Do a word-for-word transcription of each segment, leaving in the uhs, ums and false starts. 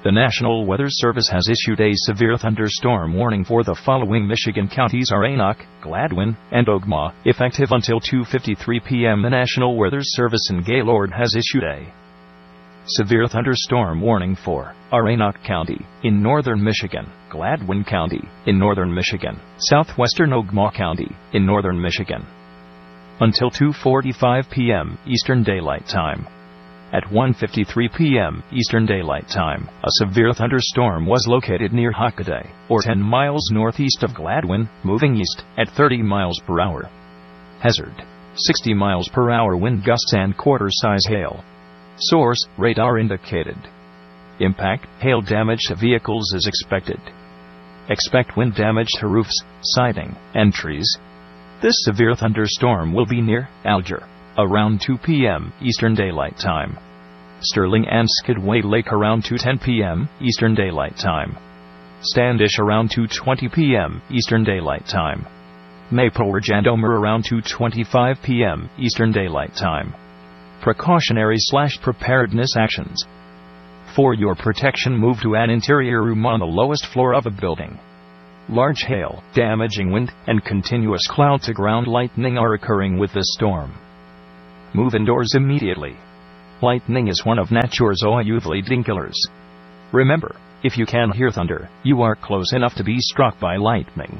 The National Weather Service has issued a severe thunderstorm warning for the following Michigan counties: Arenac, Gladwin, and Ogemaw, effective until two fifty-three p.m. The National Weather Service in Gaylord has issued a severe thunderstorm warning for Arenac County in northern Michigan, Gladwin County in northern Michigan, southwestern Ogemaw County in northern Michigan, until two forty-five p.m. Eastern Daylight Time. At one fifty-three p.m. Eastern Daylight Time, a severe thunderstorm was located near Hockaday, or ten miles northeast of Gladwin, moving east at thirty miles per hour. Hazard: sixty miles per hour wind gusts and quarter-size hail. Source: radar indicated. Impact: hail damage to vehicles is expected. Expect wind damage to roofs, siding, and trees. This severe thunderstorm will be near Alger around two p.m. Eastern Daylight Time. Sterling and Skidway Lake around two ten p.m. Eastern Daylight Time. Standish around two twenty p.m. Eastern Daylight Time. Maple Ridge and Omer around two twenty-five p.m. Eastern Daylight Time. Precautionary slash preparedness actions. For your protection, move to an interior room on the lowest floor of a building. Large hail, damaging wind, and continuous cloud-to-ground lightning are occurring with this storm. Move indoors immediately. Lightning is one of nature's oil-leading killers. Remember, if you can hear thunder, you are close enough to be struck by lightning.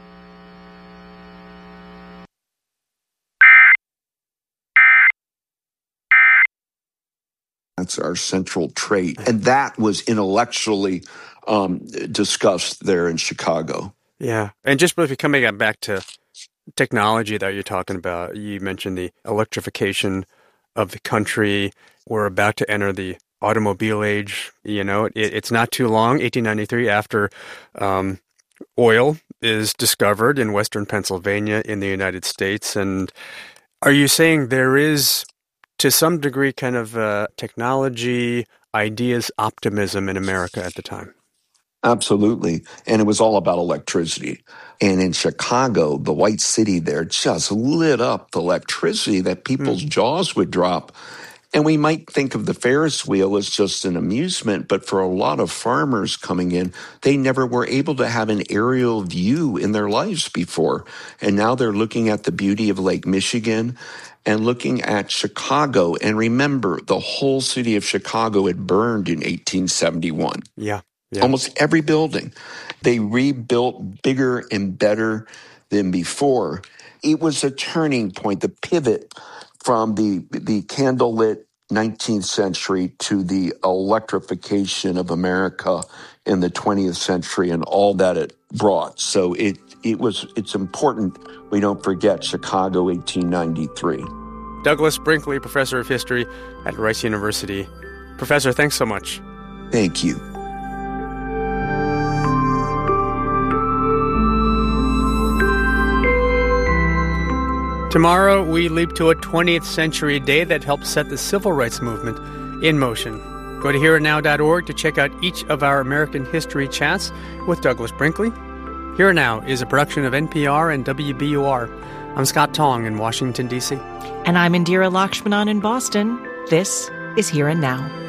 That's our central trait. And that was intellectually um, discussed there in Chicago. Yeah. And just briefly coming back to technology that you're talking about, you mentioned the electrification of the country. We're about to enter the automobile age. You know, it, it's not too long, eighteen ninety-three, after um, oil is discovered in western Pennsylvania in the United States. And are you saying there is, to some degree, kind of uh, technology, ideas, optimism in America at the time? Absolutely. And it was all about electricity. And in Chicago, the White City there just lit up the electricity that people's mm. jaws would drop. And we might think of the Ferris wheel as just an amusement, but for a lot of farmers coming in, they never were able to have an aerial view in their lives before. And now they're looking at the beauty of Lake Michigan and looking at Chicago. And remember, the whole city of Chicago had burned in eighteen seventy-one. Yeah. Yeah. Almost every building. They rebuilt bigger and better than before. It was a turning point, the pivot from the the candlelit nineteenth century to the electrification of America in the twentieth century and all that it brought. So it it was it's important we don't forget Chicago eighteen ninety-three. Douglas Brinkley, professor of history at Rice University. Professor, thanks so much. Thank you. Tomorrow, we leap to a twentieth century day that helped set the civil rights movement in motion. Go to here and now dot org to check out each of our American History Chats with Douglas Brinkley. Here and Now is a production of N P R and W B U R. I'm Scott Tong in Washington, D C. And I'm Indira Lakshmanan in Boston. This is Here and Now.